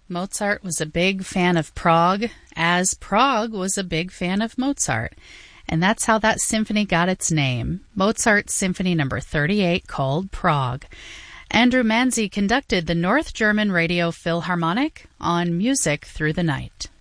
Mozart was a big fan of Prague, as Prague was a big fan of Mozart. And that's how that symphony got its name, Mozart's Symphony No. 38, called Prague. Andrew Manze conducted the North German Radio Philharmonic on Music Through the Night.